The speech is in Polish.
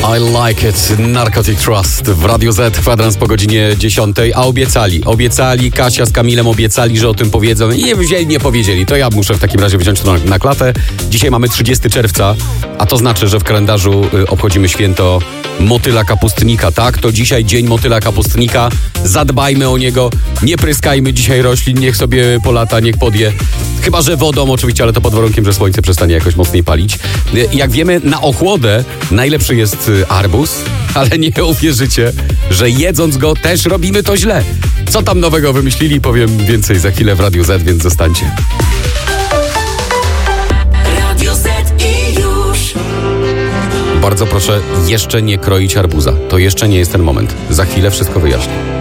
I like it. Narcotic Trust w Radio Z, kwadrans po godzinie 10. A obiecali, Kasia z Kamilem obiecali, że o tym powiedzą i nie wzięli, nie powiedzieli. To ja muszę w takim razie wziąć to na klatę. Dzisiaj mamy 30 czerwca, a to znaczy, że w kalendarzu obchodzimy święto motyla kapustnika, tak? To dzisiaj dzień motyla kapustnika. Zadbajmy o niego, nie pryskajmy dzisiaj roślin, niech sobie polata, niech podje. Chyba że wodą oczywiście, ale to pod warunkiem, że słońce przestanie jakoś mocniej palić. Jak wiemy, na ochłodę najlepszy jest arbuz, ale nie uwierzycie, że jedząc go też robimy to źle. Co tam nowego wymyślili, powiem więcej za chwilę w Radiu Z, więc zostańcie. Radio Z i już. Bardzo proszę jeszcze nie kroić arbuza. To jeszcze nie jest ten moment. Za chwilę wszystko wyjaśnię.